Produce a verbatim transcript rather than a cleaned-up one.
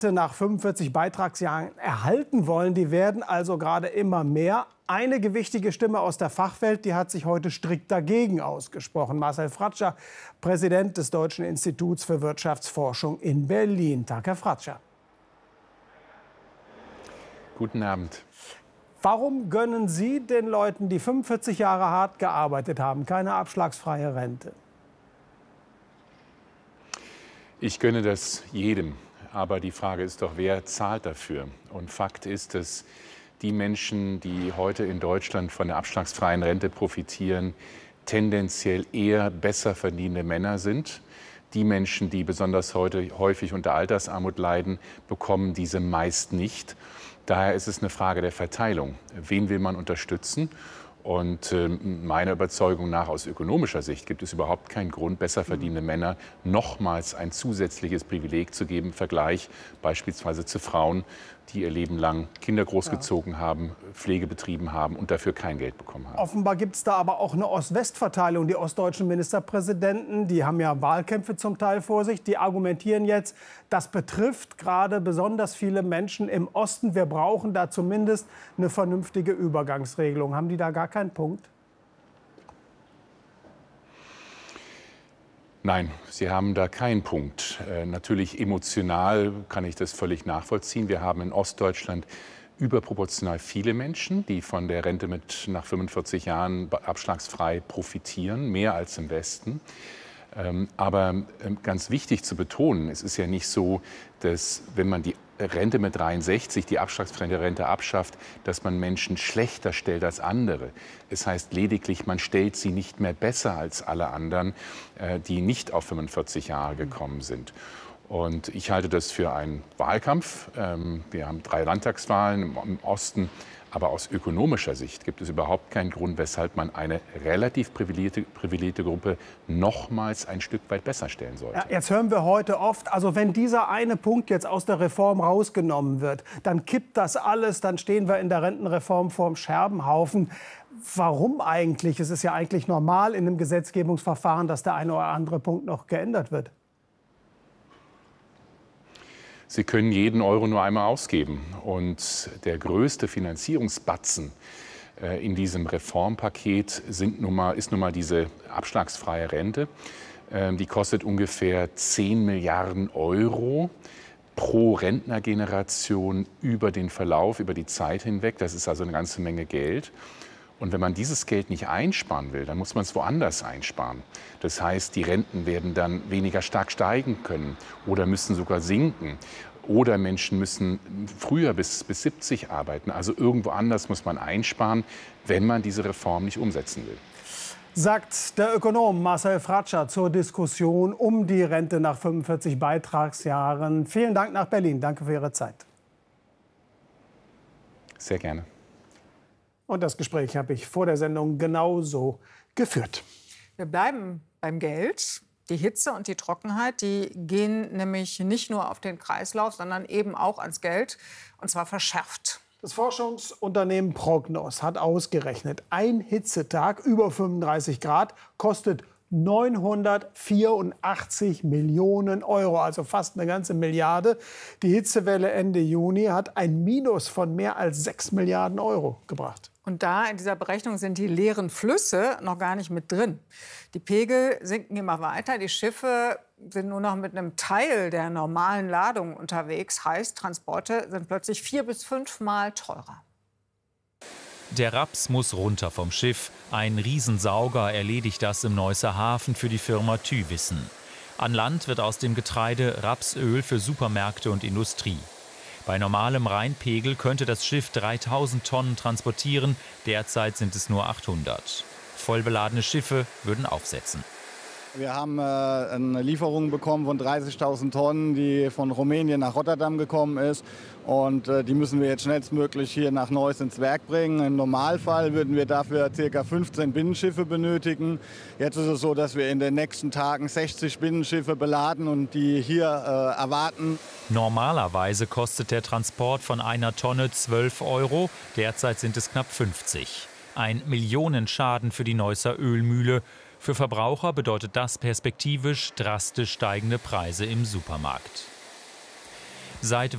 nach fünfundvierzig Beitragsjahren erhalten wollen. Die werden also gerade immer mehr. Eine gewichtige Stimme aus der Fachwelt, die hat sich heute strikt dagegen ausgesprochen. Marcel Fratscher, Präsident des Deutschen Instituts für Wirtschaftsforschung in Berlin. Tag, Herr Fratscher. Guten Abend. Warum gönnen Sie den Leuten, die fünfundvierzig Jahre hart gearbeitet haben, keine abschlagsfreie Rente? Ich gönne das jedem. Aber die Frage ist doch, wer zahlt dafür? Und Fakt ist, dass die Menschen, die heute in Deutschland von der abschlagsfreien Rente profitieren, tendenziell eher besser verdienende Männer sind. Die Menschen, die besonders heute häufig unter Altersarmut leiden, bekommen diese meist nicht. Daher ist es eine Frage der Verteilung. Wen will man unterstützen? Und äh, meiner Überzeugung nach, aus ökonomischer Sicht, gibt es überhaupt keinen Grund, besser verdienende Männer nochmals ein zusätzliches Privileg zu geben, im Vergleich beispielsweise zu Frauen, die ihr Leben lang Kinder großgezogen ja. haben, Pflege betrieben haben und dafür kein Geld bekommen haben. Offenbar gibt es da aber auch eine Ost-West-Verteilung. Die ostdeutschen Ministerpräsidenten, die haben ja Wahlkämpfe zum Teil vor sich, die argumentieren jetzt, das betrifft gerade besonders viele Menschen im Osten. Wir brauchen da zumindest eine vernünftige Übergangsregelung. Haben die da gar keinen Punkt? Nein, Sie haben da keinen Punkt. Äh, natürlich emotional kann ich das völlig nachvollziehen. Wir haben in Ostdeutschland überproportional viele Menschen, die von der Rente mit nach fünfundvierzig Jahren abschlagsfrei profitieren, mehr als im Westen. Ähm, aber ähm, ganz wichtig zu betonen, es ist ja nicht so, dass wenn man die Rente mit dreiundsechzig, die abschlagsfreie Rente abschafft, dass man Menschen schlechter stellt als andere. Es heißt lediglich, man stellt sie nicht mehr besser als alle anderen, äh, die nicht auf fünfundvierzig Jahre gekommen sind. Und ich halte das für einen Wahlkampf. Ähm, wir haben drei Landtagswahlen im, im Osten. Aber aus ökonomischer Sicht gibt es überhaupt keinen Grund, weshalb man eine relativ privilegierte, privilegierte Gruppe nochmals ein Stück weit besser stellen sollte. Ja, jetzt hören wir heute oft, also wenn dieser eine Punkt jetzt aus der Reform rausgenommen wird, dann kippt das alles, dann stehen wir in der Rentenreform vorm Scherbenhaufen. Warum eigentlich? Es ist ja eigentlich normal in einem Gesetzgebungsverfahren, dass der eine oder andere Punkt noch geändert wird. Sie können jeden Euro nur einmal ausgeben. Und der größte Finanzierungsbatzen äh, in diesem Reformpaket sind nun mal, ist nun mal diese abschlagsfreie Rente. Ähm, die kostet ungefähr zehn Milliarden Euro pro Rentnergeneration über den Verlauf, über die Zeit hinweg. Das ist also eine ganze Menge Geld. Und wenn man dieses Geld nicht einsparen will, dann muss man es woanders einsparen. Das heißt, die Renten werden dann weniger stark steigen können oder müssen sogar sinken. Oder Menschen müssen früher bis, bis siebzig arbeiten. Also irgendwo anders muss man einsparen, wenn man diese Reform nicht umsetzen will. Sagt der Ökonom Marcel Fratscher zur Diskussion um die Rente nach fünfundvierzig Beitragsjahren. Vielen Dank nach Berlin. Danke für Ihre Zeit. Sehr gerne. Und das Gespräch habe ich vor der Sendung genauso geführt. Wir bleiben beim Geld. Die Hitze und die Trockenheit, die gehen nämlich nicht nur auf den Kreislauf, sondern eben auch ans Geld, und zwar verschärft. Das Forschungsunternehmen Prognos hat ausgerechnet, ein Hitzetag über fünfunddreißig Grad kostet neunhundertvierundachtzig Millionen Euro, also fast eine ganze Milliarde. Die Hitzewelle Ende Juni hat ein Minus von mehr als sechs Milliarden Euro gebracht. Und da in dieser Berechnung sind die leeren Flüsse noch gar nicht mit drin. Die Pegel sinken immer weiter. Die Schiffe sind nur noch mit einem Teil der normalen Ladung unterwegs. Heißt, Transporte sind plötzlich vier bis fünfmal teurer. Der Raps muss runter vom Schiff. Ein Riesensauger erledigt das im Neusser Hafen für die Firma Thywissen. An Land wird aus dem Getreide Rapsöl für Supermärkte und Industrie. Bei normalem Rheinpegel könnte das Schiff dreitausend Tonnen transportieren, derzeit sind es nur achthundert. Vollbeladene Schiffe würden aufsetzen. Wir haben äh, eine Lieferung bekommen von dreißigtausend Tonnen, die von Rumänien nach Rotterdam gekommen ist. Und äh, die müssen wir jetzt schnellstmöglich hier nach Neuss ins Werk bringen. Im Normalfall würden wir dafür ca. fünfzehn Binnenschiffe benötigen. Jetzt ist es so, dass wir in den nächsten Tagen sechzig Binnenschiffe beladen und die hier äh, erwarten. Normalerweise kostet der Transport von einer Tonne zwölf Euro. Derzeit sind es knapp fünfzig. Ein Millionenschaden für die Neusser Ölmühle. Für Verbraucher bedeutet das perspektivisch drastisch steigende Preise im Supermarkt. Seit